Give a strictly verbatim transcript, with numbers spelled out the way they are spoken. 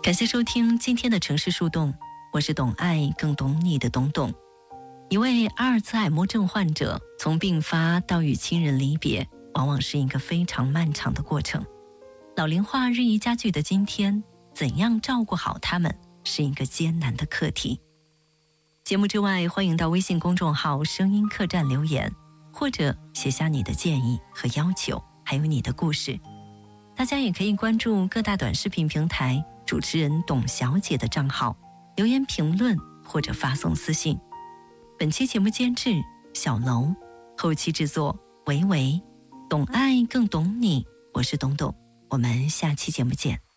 感谢收听今天的城市树洞，我是懂爱更懂你的懂懂。一位阿尔茨海默症患者从病发到与亲人离别，往往是一个非常漫长的过程。老龄化日益加剧的今天，怎样照顾好他们是一个艰难的课题。节目之外，欢迎到微信公众号声音客栈留言，或者写下你的建议和要求，还有你的故事。大家也可以关注各大短视频平台主持人董小姐的账号，留言评论或者发送私信。本期节目监制小楼，后期制作维维，懂爱更懂你，我是董董，我们下期节目见。